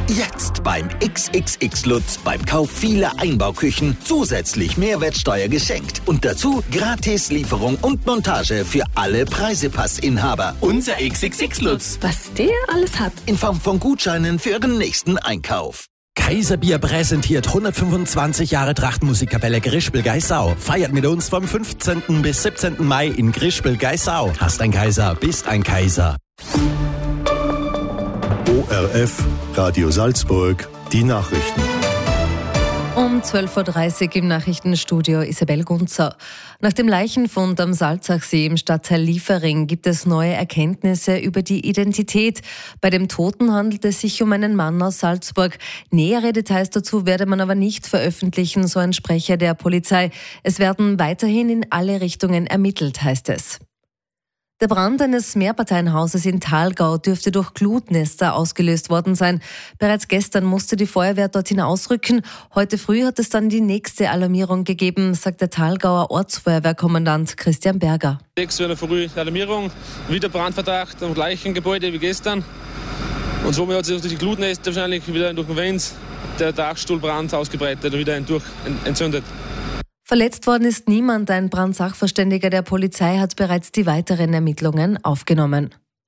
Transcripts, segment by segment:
Jetzt beim XXX Lutz beim Kauf vieler Einbauküchen zusätzlich Mehrwertsteuer geschenkt. Und dazu Gratis-Lieferung und Montage für alle Preisepassinhaber. Unser XXX Lutz. Was der alles hat. In Form von Gutscheinen für Ihren nächsten Einkauf. Kaiserbier präsentiert 125 Jahre Trachtenmusikkapelle Grischbel-Geissau. Feiert mit uns vom 15. bis 17. Mai in Grischbel-Geissau. Hast ein Kaiser, bist ein Kaiser. ORF, Radio Salzburg, die Nachrichten. Um 12.30 Uhr im Nachrichtenstudio Isabel Gunzer. Nach dem Leichenfund am Salzachsee im Stadtteil Liefering gibt es neue Erkenntnisse über die Identität. Bei dem Toten handelt es sich um einen Mann aus Salzburg. Nähere Details dazu werde man aber nicht veröffentlichen, so ein Sprecher der Polizei. Es werden weiterhin in alle Richtungen ermittelt, heißt es. Der Brand eines Mehrparteienhauses in Thalgau dürfte durch Glutnester ausgelöst worden sein. Bereits gestern musste die Feuerwehr dorthin ausrücken. Heute früh hat es dann die nächste Alarmierung gegeben, sagt der Thalgauer Ortsfeuerwehrkommandant Christian Berger. 6 Uhr früh Alarmierung, wieder Brandverdacht am gleichen Gebäude wie gestern. Und somit hat sich durch die Glutnester wahrscheinlich wieder durch den Wenz der Dachstuhlbrand ausgebreitet und wieder entzündet. Verletzt worden ist niemand. Ein Brandsachverständiger der Polizei hat bereits die weiteren Ermittlungen aufgenommen.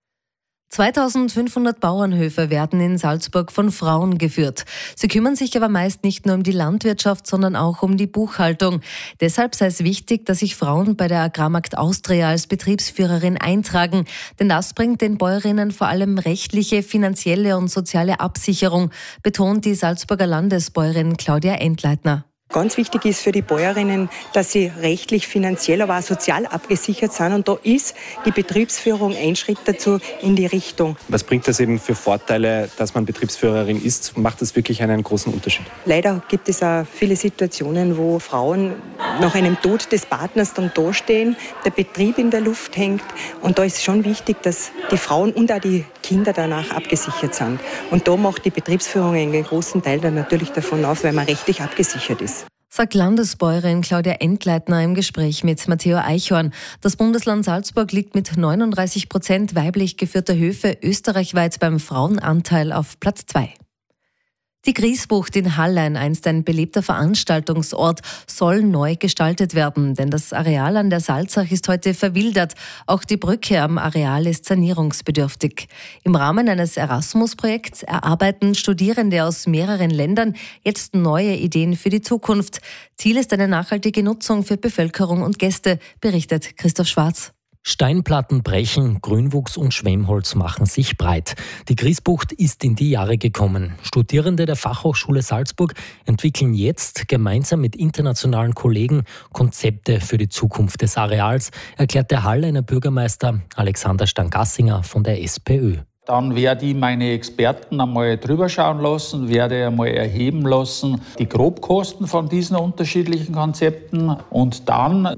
2500 Bauernhöfe werden in Salzburg von Frauen geführt. Sie kümmern sich aber meist nicht nur um die Landwirtschaft, sondern auch um die Buchhaltung. Deshalb sei es wichtig, dass sich Frauen bei der Agrarmarkt Austria als Betriebsführerin eintragen. Denn das bringt den Bäuerinnen vor allem rechtliche, finanzielle und soziale Absicherung, betont die Salzburger Landesbäuerin Claudia Endleitner. Ganz wichtig ist für die Bäuerinnen, dass sie rechtlich, finanziell, aber auch sozial abgesichert sind. Und da ist die Betriebsführung ein Schritt dazu in die Richtung. Was bringt das eben für Vorteile, dass man Betriebsführerin ist? Macht das wirklich einen großen Unterschied? Leider gibt es auch viele Situationen, wo Frauen nach einem Tod des Partners dann dastehen, der Betrieb in der Luft hängt. Und da ist schon wichtig, dass die Frauen und auch die Kinder danach abgesichert sind. Und da macht die Betriebsführung einen großen Teil dann natürlich davon aus, weil man rechtlich abgesichert ist. Sagt Landesbäuerin Claudia Endleitner im Gespräch mit Matteo Eichhorn. Das Bundesland Salzburg liegt mit 39% weiblich geführter Höfe österreichweit beim Frauenanteil auf Platz 2. Die Griesbucht in Hallein, einst ein belebter Veranstaltungsort, soll neu gestaltet werden, denn das Areal an der Salzach ist heute verwildert. Auch die Brücke am Areal ist sanierungsbedürftig. Im Rahmen eines Erasmus-Projekts erarbeiten Studierende aus mehreren Ländern jetzt neue Ideen für die Zukunft. Ziel ist eine nachhaltige Nutzung für Bevölkerung und Gäste, berichtet Christoph Schwarz. Steinplatten brechen, Grünwuchs und Schwemmholz machen sich breit. Die Griesbucht ist in die Jahre gekommen. Studierende der Fachhochschule Salzburg entwickeln jetzt gemeinsam mit internationalen Kollegen Konzepte für die Zukunft des Areals, erklärt der Halleiner Bürgermeister Alexander Stangassinger von der SPÖ. Dann werde ich meine Experten einmal drüber schauen lassen, werde einmal erheben lassen, die Grobkosten von diesen unterschiedlichen Konzepten und dann